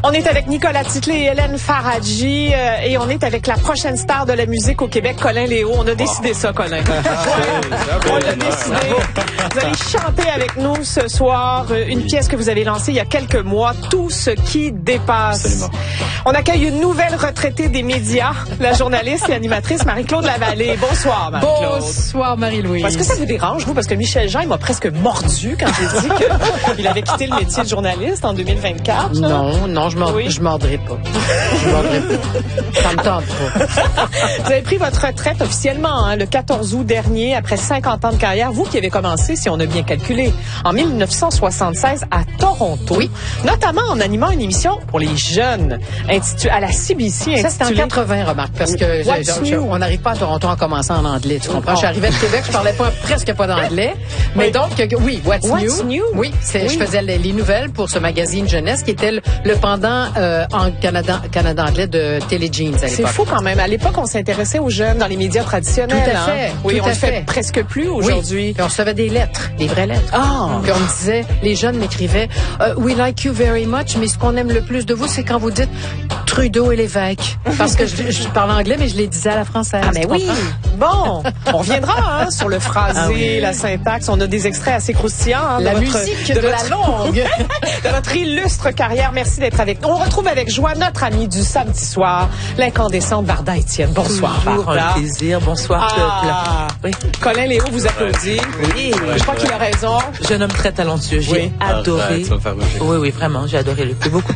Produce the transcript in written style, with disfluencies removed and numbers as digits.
On est avec Nicolas Titley et Hélène Faradji et on est avec la prochaine star de la musique au Québec, Colin Léo. On a décidé ça, Colin. On l'a décidé. Vous allez chanter avec nous ce soir une pièce que vous avez lancée il y a quelques mois, Tout ce qui dépasse. Absolument. On accueille une nouvelle retraitée des médias, la journaliste et animatrice Marie-Claude Lavallée. Bonsoir, Marie-Claude. Bonsoir, Marie-Louise. Est-ce que ça vous dérange, vous? Parce que Michel Jean, il m'a presque mordu quand j'ai dit qu'il avait quitté le métier de journaliste en 2024. Non, je mordrai pas. Je mordrai pas. Ça me tente pas. Vous avez pris votre retraite officiellement le 14 août dernier, après 50 ans de carrière. Vous qui avez commencé, si on a bien calculé, en 1976 à Toronto. Oui. Notamment en animant une émission pour les jeunes intitulée à la CBC. Ça, c'était en 80, remarque, parce que on n'arrive pas à Toronto en commençant en anglais, tu comprends? Je suis arrivée de Québec, je parlais presque pas d'anglais. Mais Oui. donc, oui, What's New? Oui, je faisais les nouvelles pour ce magazine jeunesse qui était le pendant en Canada anglais de Téléjeans à l'époque. C'est fou quand même. À l'époque, on s'intéressait aux jeunes dans les médias traditionnels. Tout à fait. Oui, tout on à le fait fait. presque plus aujourd'hui. Oui. Puis on recevait des lettres, des vraies lettres. Ah! Puis on me disait, les jeunes m'écrivaient, we like you very much, mais ce qu'on aime le plus de vous, c'est quand vous dites Trudeau et l'évêque. Parce que je parle anglais, mais je les disais à la française. Ah, mais oui! Bon, on reviendra sur le phrasé, la syntaxe. On a des extraits assez croustillants. La musique de la langue. De votre illustre carrière. Merci d'être avec nous. On retrouve avec joie notre ami du samedi soir, l'incandescente Varda Étienne. Bonsoir, Toujours Varda. un plaisir. Bonsoir, peuple. Oui. Colin Léo vous applaudit. Oui. Je crois qu'il a raison. Jeune homme très talentueux. J'ai adoré. Ça va me faire rougir. Oui, vraiment, j'ai adoré le plus. Beaucoup